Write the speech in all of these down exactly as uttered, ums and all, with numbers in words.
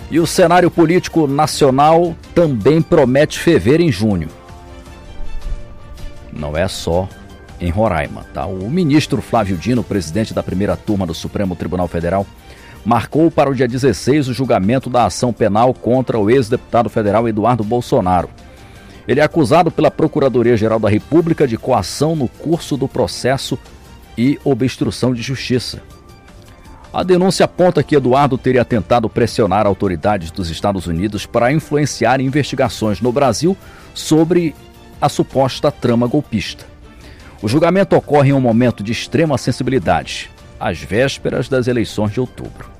E o cenário político nacional também promete ferver em junho. Não é só em Roraima, tá? O ministro Flávio Dino, presidente da primeira turma do Supremo Tribunal Federal, marcou para o dia dezesseis o julgamento da ação penal contra o ex-deputado federal Eduardo Bolsonaro. Ele é acusado pela Procuradoria-Geral da República de coação no curso do processo e obstrução de justiça. A denúncia aponta que Eduardo teria tentado pressionar autoridades dos Estados Unidos para influenciar investigações no Brasil sobre a suposta trama golpista. O julgamento ocorre em um momento de extrema sensibilidade, às vésperas das eleições de outubro.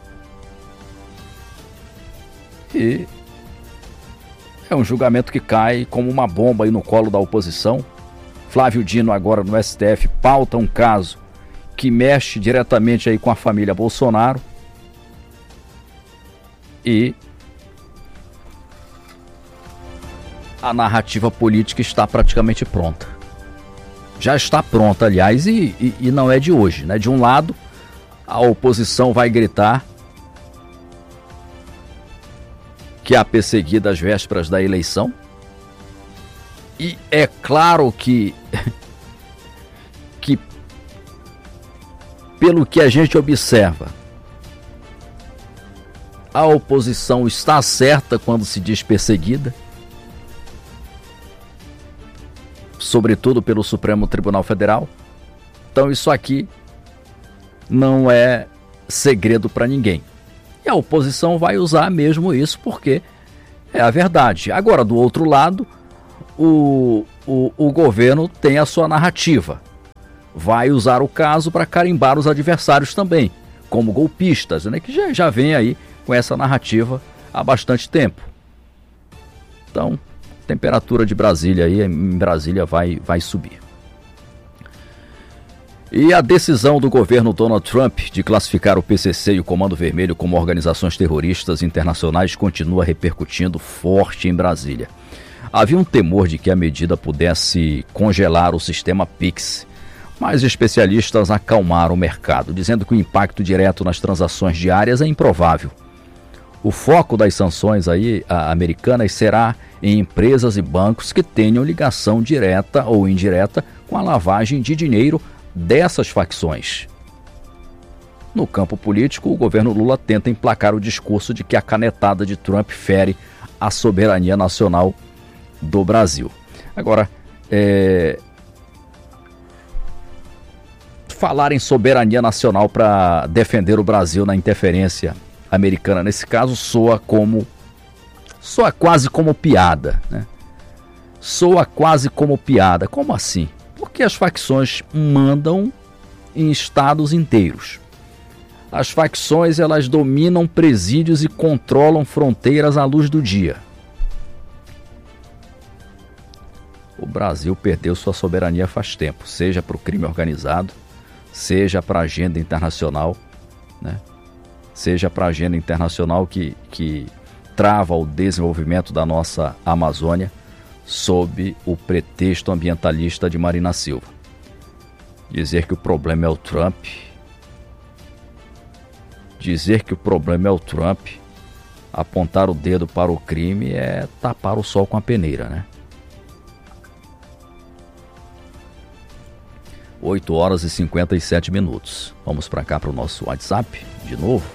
E é um julgamento que cai como uma bomba aí no colo da oposição. Flávio Dino, agora no S T F, pauta um caso que mexe diretamente aí com a família Bolsonaro. E a narrativa política está praticamente pronta. Já está pronta, aliás, e, e, e não é de hoje, né? De um lado, a oposição vai gritar que há perseguida às vésperas da eleição. E é claro que, que pelo que a gente observa, a oposição está certa quando se diz perseguida, sobretudo pelo Supremo Tribunal Federal. Então isso aqui não é segredo para ninguém. E a oposição vai usar mesmo isso porque é a verdade. Agora, do outro lado, o, o, o governo tem a sua narrativa. Vai usar o caso para carimbar os adversários também, como golpistas, né, que já, já vem aí com essa narrativa há bastante tempo. Então, a temperatura de Brasília aí, em Brasília vai, vai subir. E a decisão do governo Donald Trump de classificar o P C C e o Comando Vermelho como organizações terroristas internacionais continua repercutindo forte em Brasília. Havia um temor de que a medida pudesse congelar o sistema Pix, mas especialistas acalmaram o mercado, dizendo que o impacto direto nas transações diárias é improvável. O foco das sanções aí, a, americanas será em empresas e bancos que tenham ligação direta ou indireta com a lavagem de dinheiro dessas facções. No campo político, o governo Lula tenta emplacar o discurso de que a canetada de Trump fere a soberania nacional do Brasil. Agora, é... falar em soberania nacional para defender o Brasil na interferência americana, nesse caso, soa como soa quase como piada, né? Soa quase como piada. Como assim? Porque as facções mandam em estados inteiros. As facções, elas dominam presídios e controlam fronteiras à luz do dia. O Brasil perdeu sua soberania faz tempo, seja para o crime organizado, seja para a agenda internacional, né? Seja para a agenda internacional que, que trava o desenvolvimento da nossa Amazônia sob o pretexto ambientalista de Marina Silva. Dizer que o problema é o Trump, dizer que o problema é o Trump, apontar o dedo para o crime é tapar o sol com a peneira, né? oito horas e cinquenta e sete minutos. Vamos para cá para o nosso WhatsApp, de novo.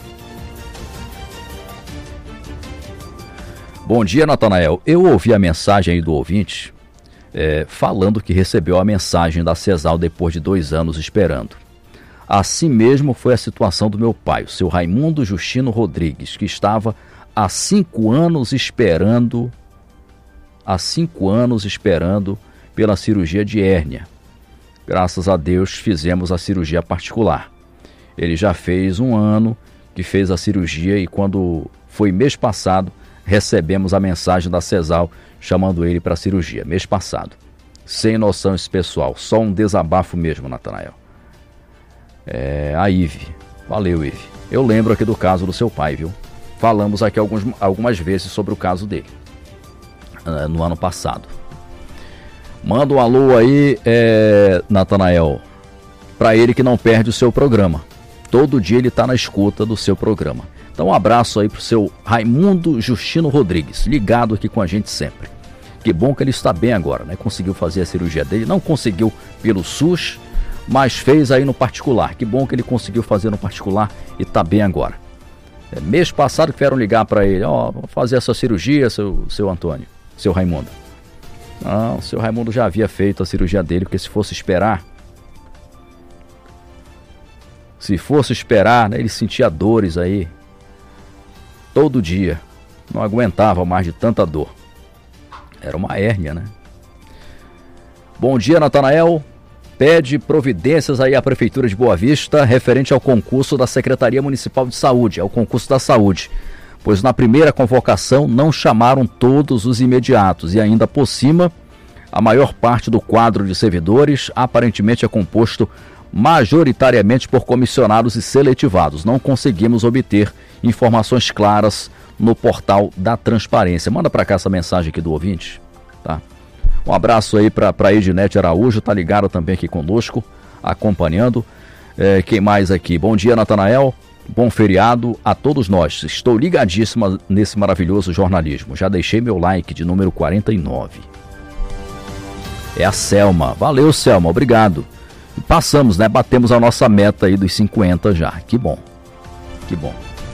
Bom dia, Natanael. Eu ouvi a mensagem aí do ouvinte é, falando que recebeu a mensagem da CESAL depois de dois anos esperando. Assim mesmo foi a situação do meu pai, o seu Raimundo Justino Rodrigues, que estava há cinco anos esperando, há cinco anos esperando pela cirurgia de hérnia. Graças a Deus fizemos a cirurgia particular. Ele já fez um ano que fez a cirurgia e quando foi mês passado, recebemos a mensagem da CESAL chamando ele para a cirurgia. Mês passado. Sem noção esse pessoal. Só um desabafo mesmo, Natanael. É, a Ive. Valeu, Ive. Eu lembro aqui do caso do seu pai, viu? Falamos aqui alguns, algumas vezes sobre o caso dele. Uh, no ano passado. Manda um alô aí, é, Natanael, para ele que não perde o seu programa. Todo dia ele está na escuta do seu programa. Então um abraço aí pro seu Raimundo Justino Rodrigues, ligado aqui com a gente sempre. Que bom que ele está bem agora, né? Conseguiu fazer a cirurgia dele, não conseguiu pelo SUS, mas fez aí no particular. Que bom que ele conseguiu fazer no particular e está bem agora. É, mês passado que vieram ligar para ele, ó, oh, vou fazer essa cirurgia, seu, seu Antônio, seu Raimundo. Não, o seu Raimundo já havia feito a cirurgia dele, porque se fosse esperar, se fosse esperar, né, ele sentia dores aí, todo dia, não aguentava mais de tanta dor. Era uma hérnia, né? Bom dia, Natanael. Pede providências aí à Prefeitura de Boa Vista referente ao concurso da Secretaria Municipal de Saúde, ao concurso da saúde, pois na primeira convocação não chamaram todos os imediatos e ainda por cima, a maior parte do quadro de servidores aparentemente é composto majoritariamente por comissionados e seletivados. Não conseguimos obter informações claras no portal da transparência. Manda para cá essa mensagem aqui do ouvinte, tá? Um abraço aí para a Ednete Araújo, tá ligado também aqui conosco, acompanhando. É, quem mais aqui? Bom dia, Natanael. Bom feriado a todos nós. Estou ligadíssima nesse maravilhoso jornalismo. Já deixei meu like de número quarenta e nove. É a Selma. Valeu, Selma. Obrigado. Passamos, né? Batemos a nossa meta aí dos cinquenta já. Que bom. Que bom.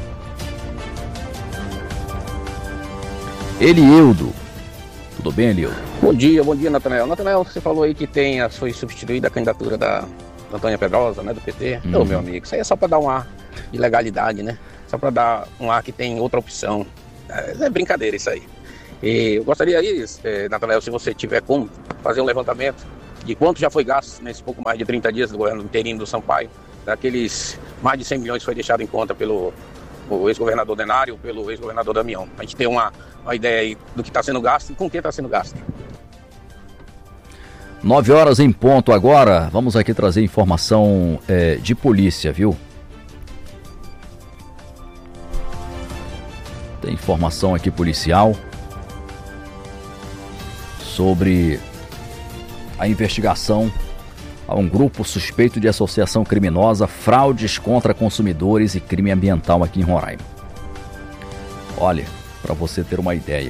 Elieudo. Tudo bem, Elieudo? Bom dia, bom dia, Natanael. Natanael, você falou aí que tem, foi substituída a candidatura da Antônia Pedrosa, né, do P T. Uhum. Ô, meu amigo, isso aí é só para dar um ar de legalidade, né? Só para dar um ar que tem outra opção. É, é brincadeira isso aí. E eu gostaria aí, é, Natanael, se você tiver como fazer um levantamento de quanto já foi gasto nesses pouco mais de trinta dias do governo interino do Sampaio, daqueles mais de cem milhões que foi deixado em conta pelo o ex-governador Denário, pelo ex-governador Damião. A gente tem uma, uma ideia aí do que está sendo gasto e com quem está sendo gasto. Nove horas em ponto agora. Vamos aqui trazer informação é, de polícia, viu? Tem informação aqui policial sobre a investigação a um grupo suspeito de associação criminosa, fraudes contra consumidores e crime ambiental aqui em Roraima. Olha, para você ter uma ideia,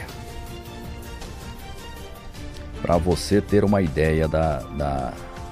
para você ter uma ideia da, da,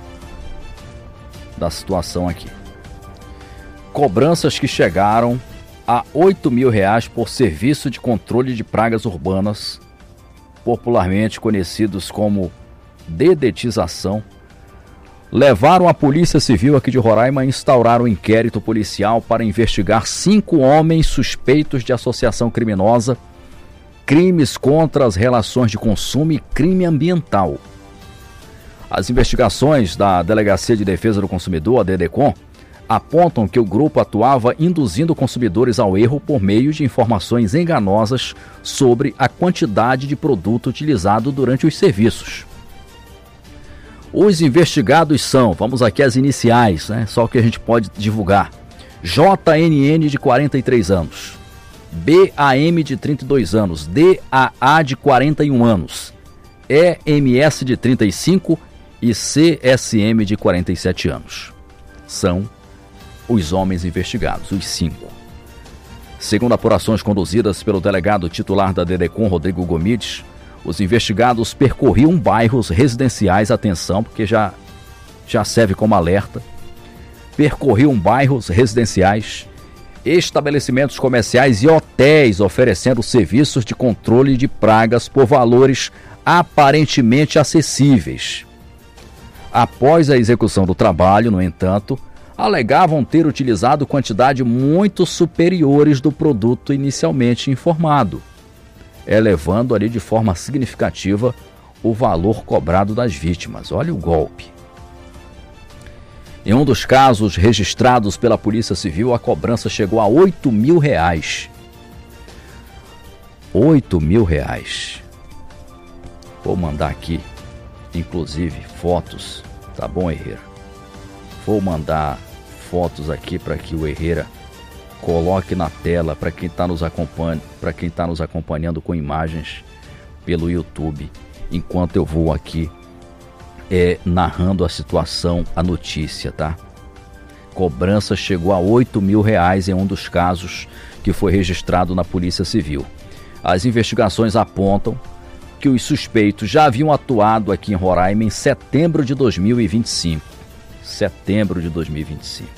da situação aqui. Cobranças que chegaram a oito mil reais por serviço de controle de pragas urbanas, popularmente conhecidos como dedetização, levaram a Polícia Civil aqui de Roraima a instaurar um inquérito policial para investigar cinco homens suspeitos de associação criminosa, crimes contra as relações de consumo e crime ambiental. As investigações da Delegacia de Defesa do Consumidor, a DEDECOM, apontam que o grupo atuava induzindo consumidores ao erro por meio de informações enganosas sobre a quantidade de produto utilizado durante os serviços. Os investigados são, vamos aqui as iniciais, né? Só o que a gente pode divulgar. J N N de quarenta e três anos, B A M de trinta e dois anos, D A A de quarenta e um anos, E M S de trinta e cinco e C S M de quarenta e sete anos. São os homens investigados, os cinco. Segundo apurações conduzidas pelo delegado titular da DEDECOM, Rodrigo Gomides, os investigados percorriam bairros residenciais, atenção, porque já, já serve como alerta, percorriam bairros residenciais, estabelecimentos comerciais e hotéis oferecendo serviços de controle de pragas por valores aparentemente acessíveis. Após a execução do trabalho, no entanto, alegavam ter utilizado quantidade muito superiores do produto inicialmente informado, elevando ali de forma significativa o valor cobrado das vítimas. Olha o golpe. Em um dos casos registrados pela Polícia Civil, a cobrança chegou a oito mil reais. oito mil reais. Vou mandar aqui, inclusive, fotos, tá bom, Herrera? Vou mandar fotos aqui para que o Herrera coloque na tela para quem está nos acompanhando, para quem está nos acompanhando com imagens pelo YouTube, enquanto eu vou aqui é, narrando a situação, a notícia, tá? cobrança chegou a oito mil reais em um dos casos que foi registrado na Polícia Civil. As investigações apontam que os suspeitos já haviam atuado aqui em Roraima em setembro de dois mil e vinte e cinco. Setembro de dois mil e vinte e cinco.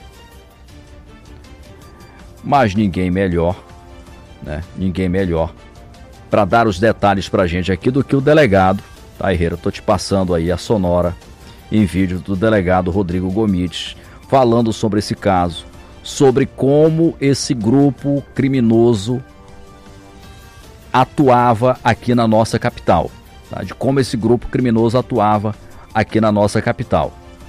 Mas ninguém melhor, né? Ninguém melhor para dar os detalhes para a gente aqui do que o delegado. Tá, Herrera, eu tô te passando aí a sonora em vídeo do delegado Rodrigo Gomides, falando sobre esse caso, sobre como esse grupo criminoso atuava aqui na nossa capital, tá? De como esse grupo criminoso atuava aqui na nossa capital.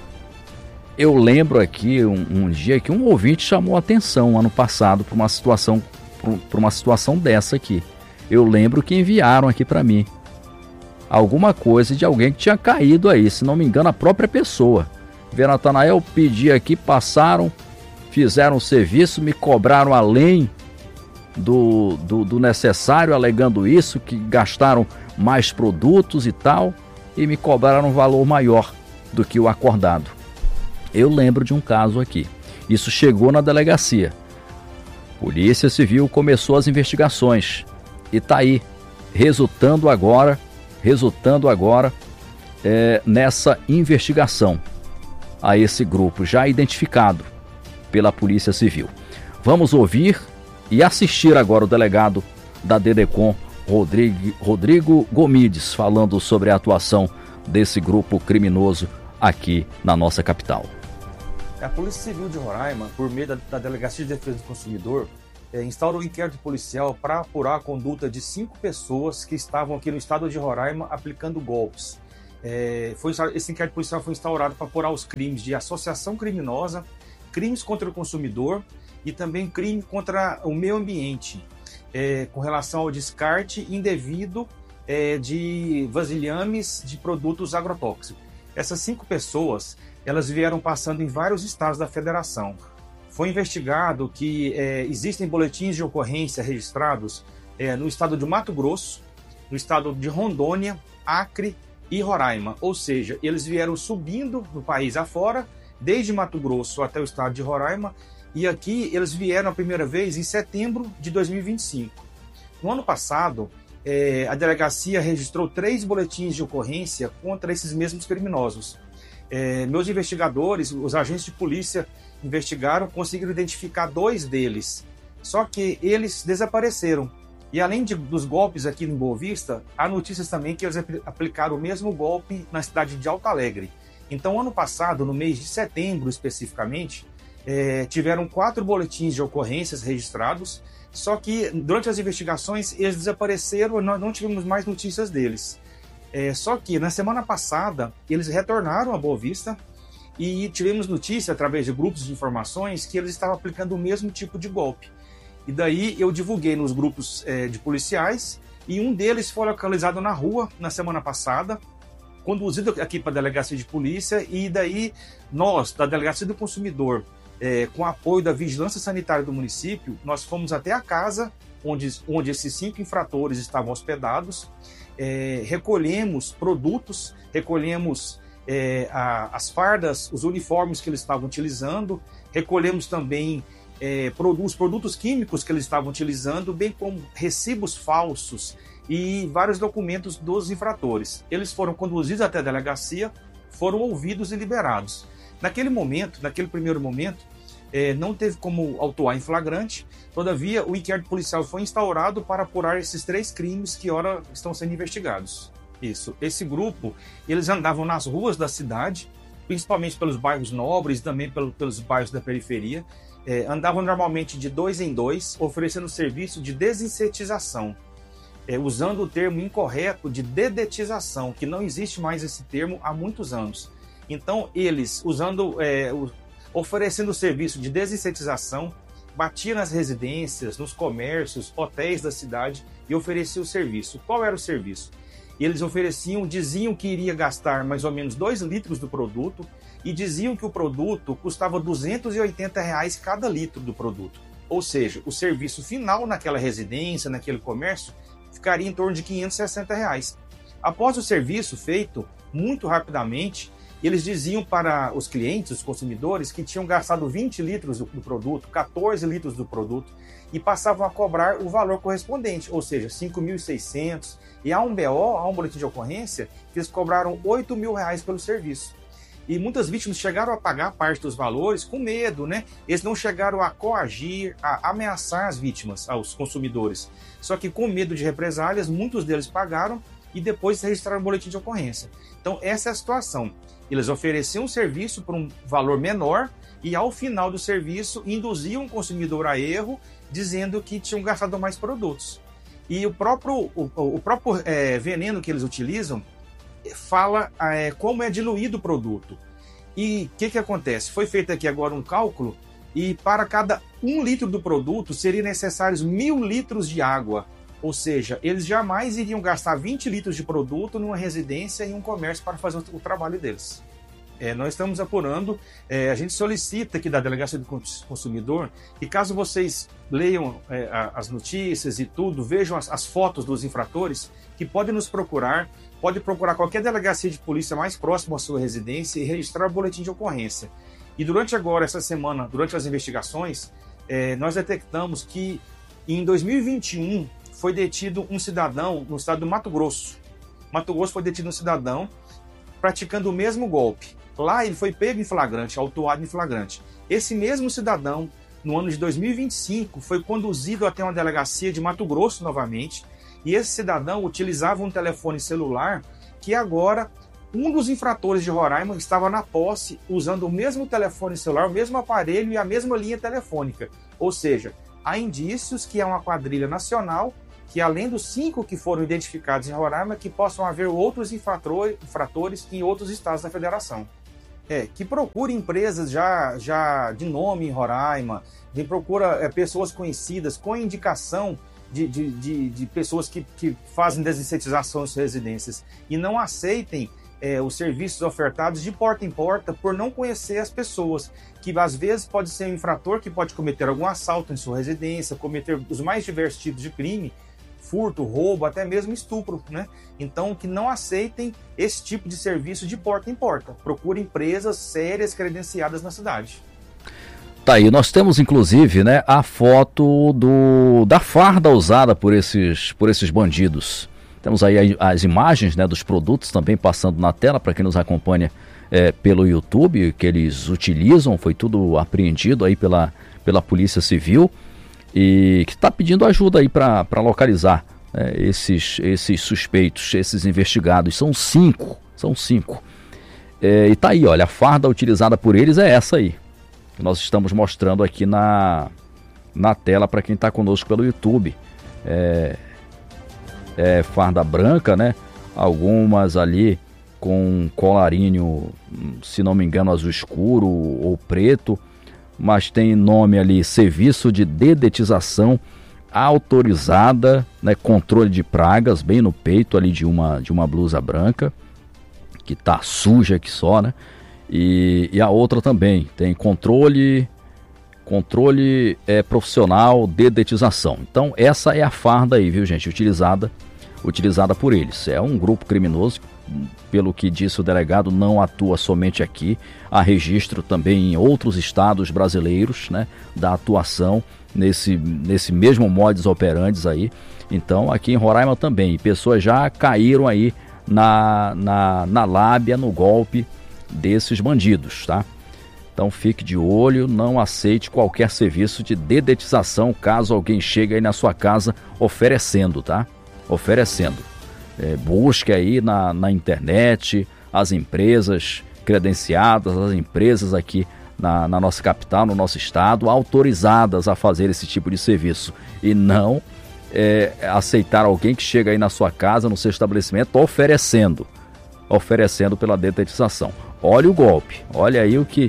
Eu lembro aqui um, um dia que um ouvinte chamou a atenção ano passado para uma situação, para uma situação dessa aqui. Eu lembro que enviaram aqui para mim alguma coisa de alguém que tinha caído aí, se não me engano, a própria pessoa. Vê, Natanael, pedi aqui, passaram, fizeram o serviço, me cobraram além do, do, do necessário, alegando isso, que gastaram mais produtos e tal, e me cobraram um valor maior do que o acordado. Eu lembro de um caso aqui. Isso chegou na delegacia. Polícia Civil começou as investigações e tá aí, resultando agora, resultando agora é, nessa investigação a esse grupo já identificado pela Polícia Civil. Vamos ouvir e assistir agora o delegado da DEDECOM, Rodrigo, Rodrigo Gomides, falando sobre a atuação desse grupo criminoso aqui na nossa capital. A Polícia Civil de Roraima, por meio da, da Delegacia de Defesa do Consumidor, é, instaurou um inquérito policial para apurar a conduta de cinco pessoas que estavam aqui no estado de Roraima aplicando golpes. É, foi, esse inquérito policial foi instaurado para apurar os crimes de associação criminosa, crimes contra o consumidor e também crime contra o meio ambiente, é, com relação ao descarte indevido é, de vasilhames de produtos agrotóxicos. Essas cinco pessoas, elas vieram passando em vários estados da federação. Foi investigado que é, existem boletins de ocorrência registrados é, no estado de Mato Grosso, no estado de Rondônia, Acre e Roraima. Ou seja, eles vieram subindo no país afora, desde Mato Grosso até o estado de Roraima, e aqui eles vieram a primeira vez em setembro de dois mil e vinte e cinco. No ano passado, é, a delegacia registrou três boletins de ocorrência contra esses mesmos criminosos. É, meus investigadores, os agentes de polícia investigaram, conseguiram identificar dois deles, só que eles desapareceram. E além de, dos golpes aqui em Boa Vista, há notícias também que eles aplicaram o mesmo golpe na cidade de Alto Alegre. Então, ano passado, no mês de setembro especificamente, é, tiveram quatro boletins de ocorrências registrados, só que durante as investigações eles desapareceram e nós não tivemos mais notícias deles. É, só que na semana passada eles retornaram a Boa Vista e tivemos notícia através de grupos de informações que eles estavam aplicando o mesmo tipo de golpe. E daí eu divulguei nos grupos é, de policiais e um deles foi localizado na rua na semana passada, conduzido aqui para a delegacia de polícia, e daí nós, da Delegacia do Consumidor, é, com apoio da Vigilância Sanitária do município, nós fomos até a casa onde, onde esses cinco infratores estavam hospedados, é, recolhemos produtos, recolhemos é, a, as fardas, os uniformes que eles estavam utilizando, recolhemos também é, produtos, produtos químicos que eles estavam utilizando, bem como recibos falsos e vários documentos dos infratores. Eles foram conduzidos até a delegacia, foram ouvidos e liberados. Naquele momento, naquele primeiro momento, é, não teve como autuar em flagrante, todavia o inquérito policial foi instaurado para apurar esses três crimes que ora estão sendo investigados. Isso, esse grupo, eles andavam nas ruas da cidade, principalmente pelos bairros nobres, também pelo, pelos bairros da periferia, é, andavam normalmente de dois em dois, oferecendo serviço de desinsetização, é, usando o termo incorreto de dedetização, que não existe mais esse termo há muitos anos. Então, eles, usando, é, o, oferecendo o serviço de desinsetização, batiam nas residências, nos comércios, hotéis da cidade e ofereciam o serviço. Qual era o serviço? Eles ofereciam, diziam que iria gastar mais ou menos dois litros do produto e diziam que o produto custava duzentos e oitenta reais cada litro do produto. Ou seja, o serviço final naquela residência, naquele comércio, ficaria em torno de quinhentos e sessenta reais. Após o serviço feito, muito rapidamente, e eles diziam para os clientes, os consumidores, que tinham gastado vinte litros do, do produto, quatorze litros do produto, e passavam a cobrar o valor correspondente, ou seja, cinco mil e seiscentos. E há um B O, há um boletim de ocorrência, que eles cobraram oito mil reais pelo serviço. E muitas vítimas chegaram a pagar parte dos valores com medo, né? Eles não chegaram a coagir, a ameaçar as vítimas, aos consumidores. Só que com medo de represálias, muitos deles pagaram e depois registraram o boletim de ocorrência. Então essa é a situação. Eles ofereciam um serviço por um valor menor e ao final do serviço induziam o consumidor a erro, dizendo que tinham gastado mais produtos. E o próprio, o, o próprio é, veneno que eles utilizam fala é, como é diluído o produto. E o que, que acontece? Foi feito aqui agora um cálculo e para cada um litro do produto seriam necessários mil litros de água. Ou seja, eles jamais iriam gastar vinte litros de produto numa residência e um comércio para fazer o, o trabalho deles. É, nós estamos apurando, é, a gente solicita aqui da Delegacia do Consumidor que caso vocês leiam é, as notícias e tudo, vejam as, as fotos dos infratores, que podem nos procurar, pode procurar qualquer delegacia de polícia mais próxima à sua residência e registrar o boletim de ocorrência. E durante agora, essa semana, durante as investigações, é, nós detectamos que em dois mil e vinte e um foi detido um cidadão no estado do Mato Grosso. Mato Grosso foi detido um cidadão praticando o mesmo golpe. Lá ele foi pego em flagrante, autuado em flagrante. Esse mesmo cidadão, no ano de dois mil e vinte e cinco, foi conduzido até uma delegacia de Mato Grosso novamente, e esse cidadão utilizava um telefone celular que agora um dos infratores de Roraima estava na posse usando o mesmo telefone celular, o mesmo aparelho e a mesma linha telefônica. Ou seja, há indícios que é uma quadrilha nacional que, além dos cinco que foram identificados em Roraima, que possam haver outros infratores em outros estados da federação. É, que procure empresas já, já de nome em Roraima, que procura é, pessoas conhecidas com indicação de, de, de, de pessoas que, que fazem desinsetização em suas residências e não aceitem é, os serviços ofertados de porta em porta por não conhecer as pessoas, que às vezes pode ser um infrator que pode cometer algum assalto em sua residência, cometer os mais diversos tipos de crime, furto, roubo, até mesmo estupro, né? Então, que não aceitem esse tipo de serviço de porta em porta. Procure empresas sérias, credenciadas na cidade. Tá aí, nós temos inclusive, né, a foto do, da farda usada por esses, por esses bandidos. Temos aí as imagens, né, dos produtos também passando na tela para quem nos acompanha é, pelo YouTube, que eles utilizam, foi tudo apreendido aí pela, pela Polícia Civil. E que está pedindo ajuda aí para localizar é, esses, esses suspeitos, esses investigados. São cinco, são cinco. É, e tá aí, olha, a farda utilizada por eles é essa aí, que nós estamos mostrando aqui na, na tela para quem está conosco pelo YouTube. É, é farda branca, né? Algumas ali com colarinho, se não me engano, azul escuro ou preto. Mas tem nome ali, serviço de dedetização autorizada, né, controle de pragas, bem no peito ali de uma, de uma blusa branca, que tá suja aqui só, né, e, e a outra também, tem controle, controle é, profissional, dedetização. Então essa é a farda aí, viu gente, utilizada, utilizada por eles. É um grupo criminoso, pelo que disse o delegado, não atua somente aqui, há registro também em outros estados brasileiros, né, da atuação nesse, nesse mesmo modus operandi aí. Então aqui em Roraima também, pessoas já caíram aí na, na, na lábia, no golpe desses bandidos, tá? Então fique de olho, não aceite qualquer serviço de dedetização caso alguém chegue aí na sua casa oferecendo, tá? Oferecendo. É, busque aí na, na internet as empresas credenciadas, as empresas aqui na, na nossa capital, no nosso estado, autorizadas a fazer esse tipo de serviço. E não é, aceitar alguém que chega aí na sua casa, no seu estabelecimento, oferecendo, oferecendo pela dedetização. Olha o golpe, olha aí o que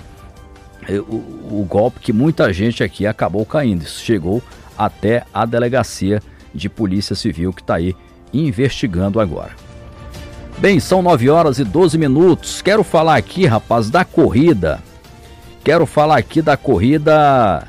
o, o golpe que muita gente aqui acabou caindo. Isso chegou até a delegacia de Polícia Civil que está aí investigando agora. Bem, são nove horas e doze minutos. Quero falar aqui, rapaz, da corrida. Quero falar aqui da corrida.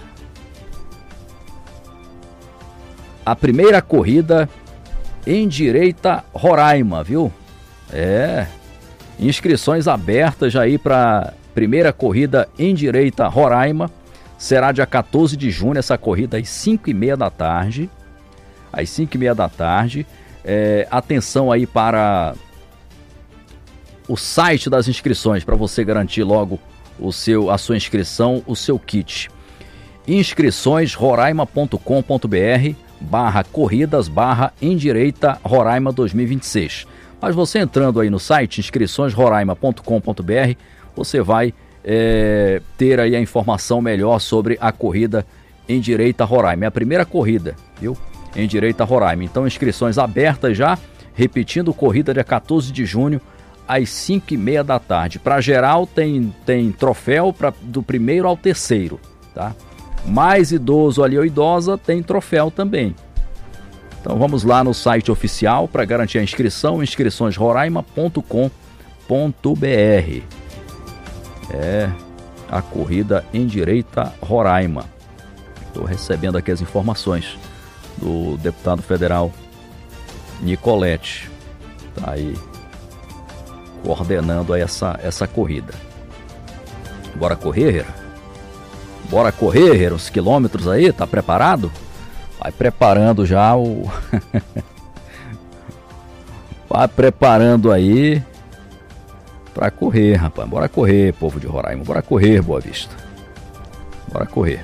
A primeira corrida Endireita Roraima, viu? É. Inscrições abertas já aí para primeira corrida Endireita Roraima. Será dia quatorze de junho essa corrida às cinco e meia da tarde. Às cinco e meia da tarde. É, atenção aí para o site das inscrições, para você garantir logo o seu, a sua inscrição, o seu kit. inscrições roraima ponto com ponto br barra corridas barra Endireita Roraima dois mil e vinte e seis. Mas você entrando aí no site inscrições roraima ponto com ponto br, você vai é, ter aí a informação melhor sobre a corrida Endireita Roraima. É a primeira corrida, viu? Endireita Roraima. Então, inscrições abertas já, repetindo, corrida dia quatorze de junho, às cinco e meia da tarde. Para geral, tem, tem troféu pra, do primeiro ao terceiro, tá? Mais idoso ali ou idosa, tem troféu também. Então, vamos lá no site oficial para garantir a inscrição, inscrições roraima ponto com ponto br. É a corrida Endireita Roraima. Estou recebendo aqui as informações do deputado federal Nicolete, tá aí coordenando essa, essa corrida. Bora correr, Hera? Bora correr, Hera, uns quilômetros aí, tá preparado? Vai preparando já o... Vai preparando aí pra correr, rapaz. Bora correr, povo de Roraima, bora correr, Boa Vista. Bora correr.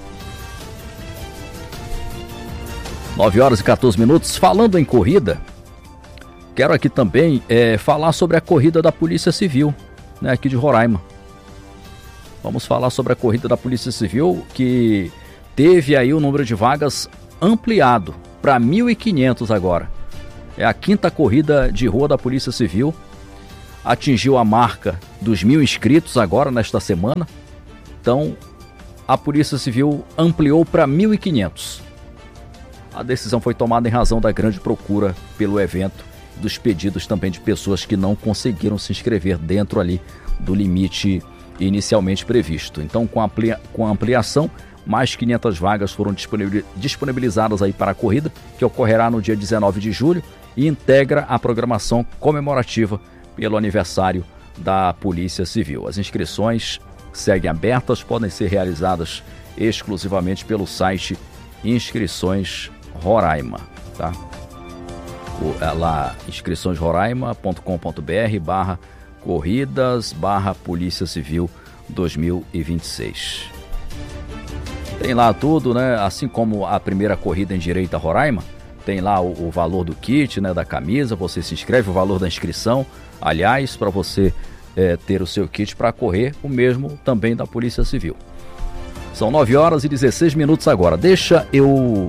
nove horas e quatorze minutos. Falando em corrida, quero aqui também é, falar sobre a corrida da Polícia Civil, né, aqui de Roraima. Vamos falar sobre a corrida da Polícia Civil, que teve aí o número de vagas ampliado para mil e quinhentos agora. É a quinta corrida de rua da Polícia Civil. Atingiu a marca dos mil inscritos agora, nesta semana. Então, a Polícia Civil ampliou para mil e quinhentos. A decisão foi tomada em razão da grande procura pelo evento, dos pedidos também de pessoas que não conseguiram se inscrever dentro ali do limite inicialmente previsto. Então, com a, amplia, com a ampliação, mais quinhentas vagas foram disponibilizadas aí para a corrida, que ocorrerá no dia dezenove de julho e integra a programação comemorativa pelo aniversário da Polícia Civil. As inscrições seguem abertas, podem ser realizadas exclusivamente pelo site Inscrições Roraima, tá? O, é lá, inscrições roraima ponto com ponto br barra corridas barra Polícia Civil dois mil e vinte e seis. Tem lá tudo, né? Assim como a primeira corrida Endireita Roraima, tem lá o, o valor do kit, né? Da camisa, você se inscreve, o valor da inscrição. Aliás, para você é, ter o seu kit para correr, o mesmo também da Polícia Civil. São nove horas e dezesseis minutos agora. Deixa eu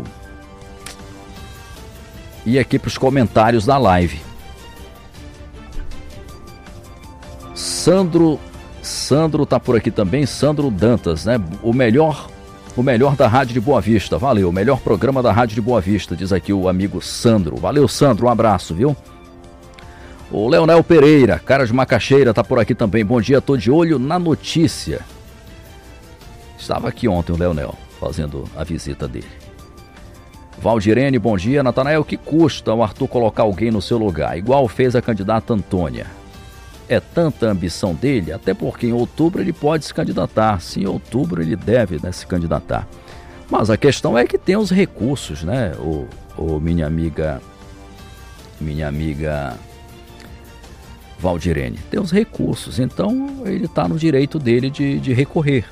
ir aqui para os comentários da live. Sandro, Sandro tá por aqui também, Sandro Dantas, né? O melhor, o melhor da Rádio de Boa Vista, valeu, o melhor programa da Rádio de Boa Vista, diz aqui o amigo Sandro. Valeu, Sandro, um abraço, viu? O Leonel Pereira, cara de Macaxeira, tá por aqui também. Bom dia, tô de olho na notícia. Estava aqui ontem o Leonel, fazendo a visita dele. Valdirene, bom dia. Natanael, que custa o Arthur colocar alguém no seu lugar, igual fez a candidata Antônia? É tanta ambição dele, até porque em outubro ele pode se candidatar. Sim, em outubro ele deve, né, se candidatar. Mas a questão é que tem os recursos, né, o, o minha amiga, minha amiga Valdirene. Tem os recursos, então ele está no direito dele de, de recorrer.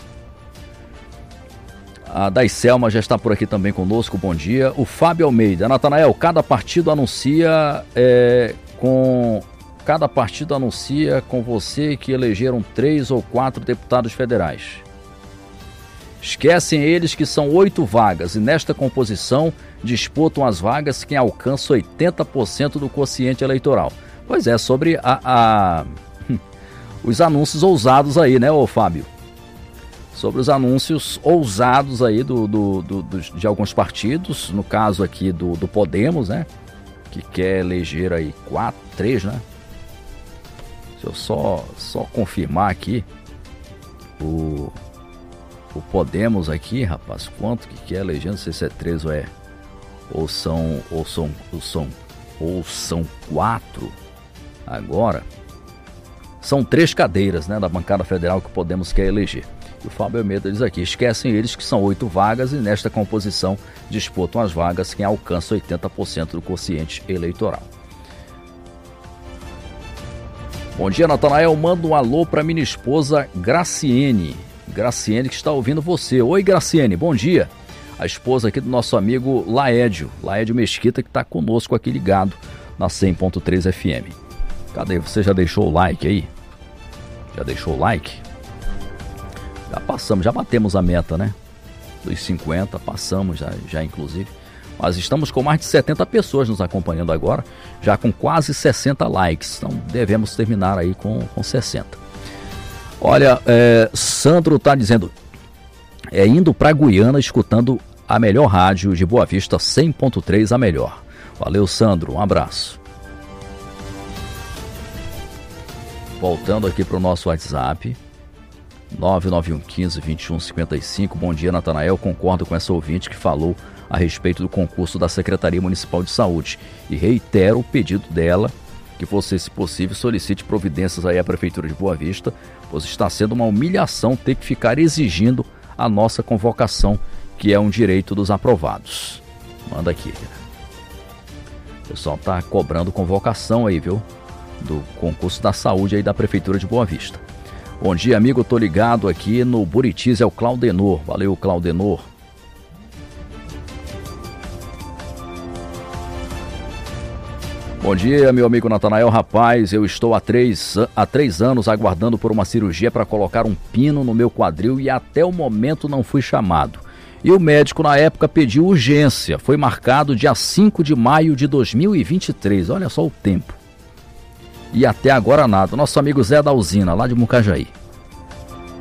A Daiselma já está por aqui também conosco, bom dia. O Fábio Almeida, Natanael, cada partido anuncia é, com... Cada partido anuncia com você que elegeram três ou quatro deputados federais. Esquecem eles que são oito vagas e nesta composição disputam as vagas quem alcança oitenta por cento do quociente eleitoral. Pois é, sobre a, a... os anúncios ousados aí, né, ô Fábio? Sobre os anúncios ousados aí do, do, do, do, de alguns partidos, no caso aqui do, do Podemos, né? Que quer eleger aí quatro, três, né? Deixa eu só, só confirmar aqui o, o Podemos aqui, rapaz, quanto que quer eleger, não sei se é três ou é, ou são, ou são, ou são, ou são quatro agora. São três cadeiras, né, da bancada federal que o Podemos quer eleger. E o Fábio Almeida diz aqui, esquecem eles que são oito vagas e nesta composição disputam as vagas quem alcança oitenta por cento do quociente eleitoral. Bom dia, Natanael. Manda um alô para minha esposa Graciene. Graciene que está ouvindo você. Oi, Graciene, bom dia. A esposa aqui do nosso amigo Laédio, Laédio Mesquita, que está conosco aqui ligado na cem ponto três F M. Cadê? Você já deixou o like aí? Já deixou o like? Já passamos, já batemos a meta, né? Dos cinquenta, passamos já, já inclusive. Mas estamos com mais de setenta pessoas nos acompanhando agora, já com quase sessenta likes. Então devemos terminar aí com, com sessenta. Olha, é, Sandro está dizendo, é indo para Guiana escutando a melhor rádio de Boa Vista, cem ponto três, a melhor. Valeu, Sandro, um abraço. Voltando aqui para o nosso WhatsApp, nove nove um um cinco, dois um cinco cinco. Bom dia, Natanael. Concordo com essa ouvinte que falou a respeito do concurso da Secretaria Municipal de Saúde e reitero o pedido dela que você, se possível, solicite providências aí à Prefeitura de Boa Vista, pois está sendo uma humilhação ter que ficar exigindo a nossa convocação, que é um direito dos aprovados. Manda aqui. O pessoal está cobrando convocação aí, viu? Do concurso da saúde aí da Prefeitura de Boa Vista. Bom dia, amigo. Tô ligado aqui no Buritis, é o Claudenor. Valeu, Claudenor. Bom dia, meu amigo Natanael. Rapaz, eu estou há três, há três anos aguardando por uma cirurgia para colocar um pino no meu quadril e até o momento não fui chamado. E o médico na época pediu urgência. Foi marcado dia cinco de maio de dois mil e vinte e três. Olha só o tempo. E até agora nada. Nosso amigo Zé da Usina, lá de Mucajaí.